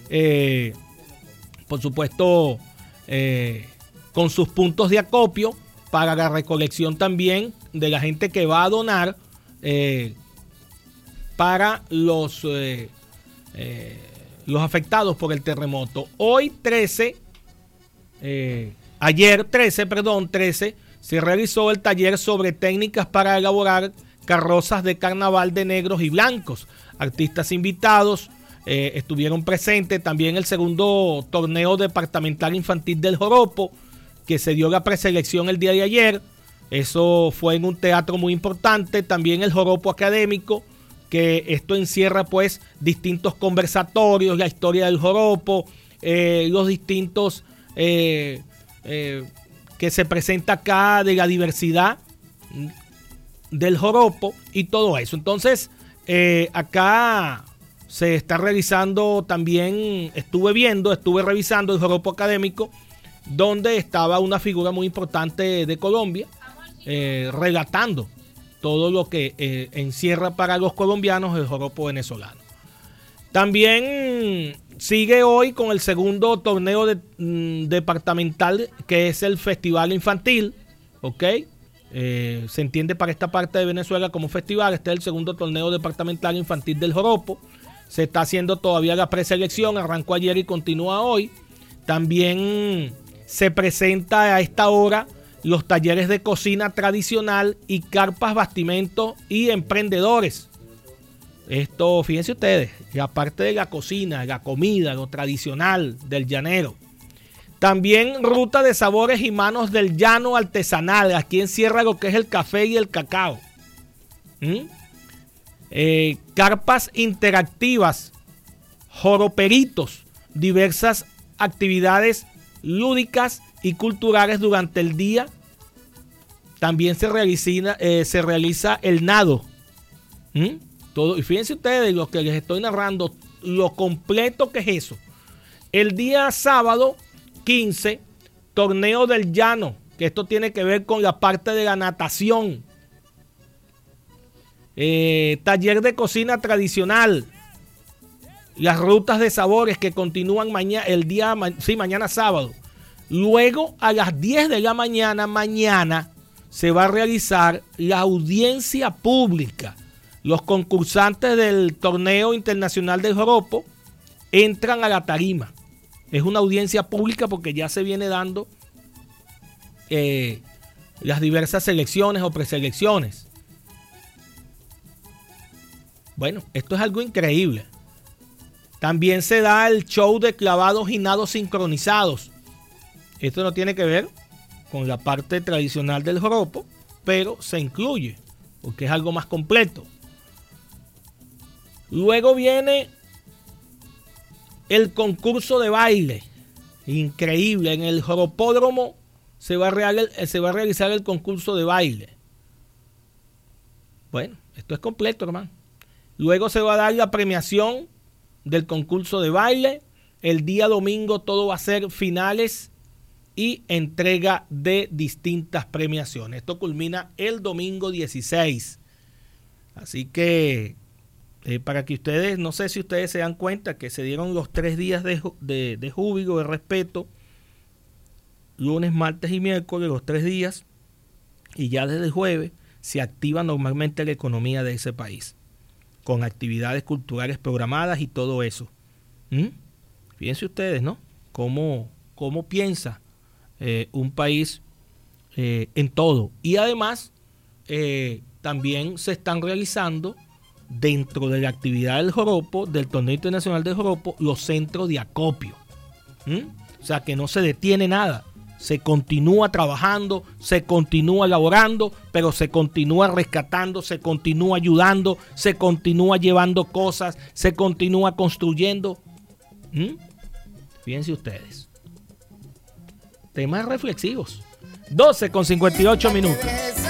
por supuesto, con sus puntos de acopio para la recolección también de la gente que va a donar para los afectados por el terremoto. Hoy 13, ayer 13, se realizó el taller sobre técnicas para elaborar carrozas de carnaval de negros y blancos. Artistas invitados estuvieron presentes. También el segundo torneo departamental infantil del Joropo, que se dio la preselección el día de ayer. Eso fue en un teatro muy importante. También el Joropo Académico, que esto encierra pues distintos conversatorios, la historia del joropo, los distintos que se presenta acá de la diversidad del joropo y todo eso. Entonces, acá se está realizando también, estuve revisando el Joropo Académico, donde estaba una figura muy importante de Colombia, relatando todo lo que encierra para los colombianos el joropo venezolano. También sigue hoy con el segundo torneo departamental, que es el Festival Infantil, ¿ok? Se entiende para esta parte de Venezuela como festival. Este es el segundo torneo departamental infantil del joropo. Se está haciendo todavía la preselección, arrancó ayer y continúa hoy. También se presenta a esta hora los talleres de cocina tradicional y carpas, bastimentos y emprendedores. Esto, fíjense ustedes, la parte de la cocina, la comida, lo tradicional del llanero. También ruta de sabores y manos del llano artesanal. Aquí encierra lo que es el café y el cacao. Carpas interactivas, joroperitos, diversas actividades lúdicas y culturales durante el día. También se realiza el nado. Todo, y fíjense ustedes lo que les estoy narrando, lo completo que es eso. El día sábado 15, torneo del llano, que esto tiene que ver con la parte de la natación. Taller de cocina tradicional. Las rutas de sabores que continúan mañana sábado. Luego a las 10 de la mañana se va a realizar la audiencia pública. Los concursantes del torneo internacional del joropo entran a la tarima. Es una audiencia pública porque ya se viene dando las diversas selecciones o preselecciones. Bueno, esto es algo increíble. También se da el show de clavados y nados sincronizados. Esto no tiene que ver con la parte tradicional del joropo, pero se incluye porque es algo más completo. Luego viene el concurso de baile. Increíble. En el joropódromo se va a realizar el concurso de baile. Bueno, esto es completo, hermano. Luego se va a dar la premiación del concurso de baile. El día domingo todo va a ser finales y entrega de distintas premiaciones. Esto culmina el domingo 16. Así que para que ustedes, no sé si ustedes se dan cuenta que se dieron los 3 días de júbilo, de respeto, lunes, martes y miércoles, los 3 días, y ya desde el jueves se activa normalmente la economía de ese país, con actividades culturales programadas y todo eso. Fíjense ustedes, ¿no? Cómo piensa un país en todo. Y además, también se están realizando dentro de la actividad del joropo, del torneo internacional del joropo, los centros de acopio. O sea que no se detiene nada. Se continúa trabajando, se continúa elaborando, pero se continúa rescatando, se continúa ayudando, se continúa llevando cosas, se continúa construyendo. Fíjense ustedes. Temas reflexivos. 12:58 minutos.